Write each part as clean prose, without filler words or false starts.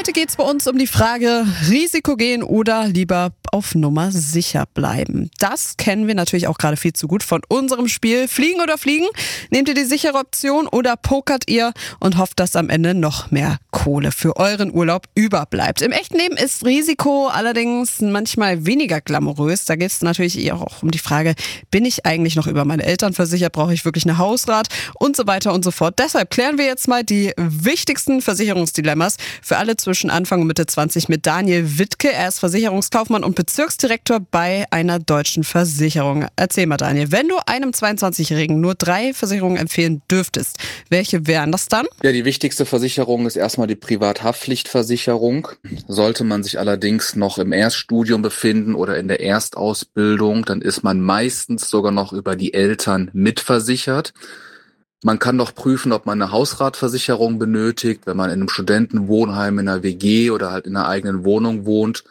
Heute geht es bei uns um die Frage, Risiko gehen oder lieber auf Nummer sicher bleiben. Das kennen wir natürlich auch gerade viel zu gut von unserem Spiel Fliegen oder Fliegen. Nehmt ihr die sichere Option oder pokert ihr und hofft, dass am Ende noch mehr Kohle für euren Urlaub überbleibt. Im echten Leben ist Risiko allerdings manchmal weniger glamourös. Da geht es natürlich eher auch um die Frage, bin ich eigentlich noch über meine Eltern versichert? Brauche ich wirklich eine Hausrat? Und so weiter und so fort. Deshalb klären wir jetzt mal die wichtigsten Versicherungsdilemmas für alle zwischen Anfang und Mitte 20 mit Daniel Wittke. Er ist Versicherungskaufmann und Bezirksdirektor bei einer deutschen Versicherung. Erzähl mal, Daniel, wenn du einem 22-Jährigen nur 3 Versicherungen empfehlen dürftest, welche wären das dann? Ja, die wichtigste Versicherung ist erstmal die Privathaftpflichtversicherung. Sollte man sich allerdings noch im Erststudium befinden oder in der Erstausbildung, dann ist man meistens sogar noch über die Eltern mitversichert. Man kann noch prüfen, ob man eine Hausratversicherung benötigt, wenn man in einem Studentenwohnheim, in einer WG oder halt in einer eigenen Wohnung wohnt.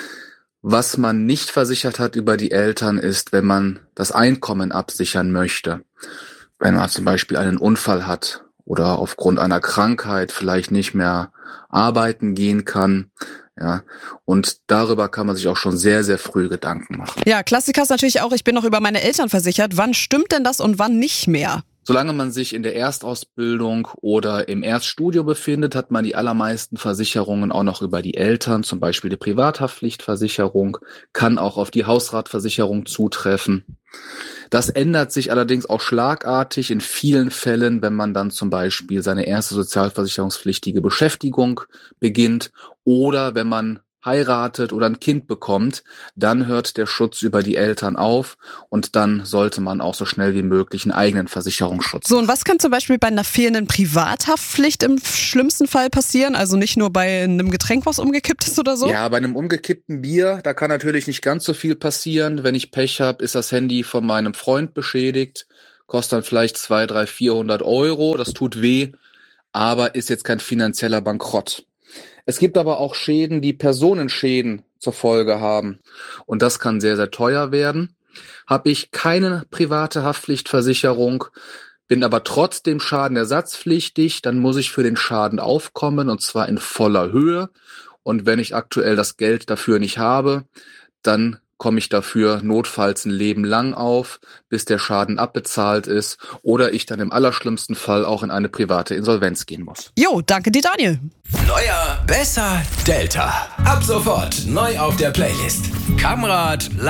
Was man nicht versichert hat über die Eltern ist, wenn man das Einkommen absichern möchte. Wenn man zum Beispiel einen Unfall hat oder aufgrund einer Krankheit vielleicht nicht mehr arbeiten gehen kann. Ja, und darüber kann man sich auch schon sehr, sehr früh Gedanken machen. Ja, Klassiker ist natürlich auch, ich bin noch über meine Eltern versichert. Wann stimmt denn das und wann nicht mehr? Solange man sich in der Erstausbildung oder im Erststudium befindet, hat man die allermeisten Versicherungen auch noch über die Eltern, zum Beispiel die Privathaftpflichtversicherung, kann auch auf die Hausratversicherung zutreffen. Das ändert sich allerdings auch schlagartig in vielen Fällen, wenn man dann zum Beispiel seine erste sozialversicherungspflichtige Beschäftigung beginnt oder wenn man heiratet oder ein Kind bekommt, dann hört der Schutz über die Eltern auf und dann sollte man auch so schnell wie möglich einen eigenen Versicherungsschutz. So, und was kann zum Beispiel bei einer fehlenden Privathaftpflicht im schlimmsten Fall passieren? Also nicht nur bei einem Getränk, was umgekippt ist oder so? Ja, bei einem umgekippten Bier, da kann natürlich nicht ganz so viel passieren. Wenn ich Pech habe, ist das Handy von meinem Freund beschädigt, kostet dann vielleicht 200, 300, 400 Euro. Das tut weh, aber ist jetzt kein finanzieller Bankrott. Es gibt aber auch Schäden, die Personenschäden zur Folge haben. Und das kann sehr, sehr teuer werden. Habe ich keine private Haftpflichtversicherung, bin aber trotzdem schadenersatzpflichtig, dann muss ich für den Schaden aufkommen und zwar in voller Höhe. Und wenn ich aktuell das Geld dafür nicht habe, dann komme ich dafür notfalls ein Leben lang auf, bis der Schaden abbezahlt ist oder ich dann im allerschlimmsten Fall auch in eine private Insolvenz gehen muss. Jo, danke dir, Daniel. Neuer, besser, Delta. Ab sofort neu auf der Playlist. Kamrad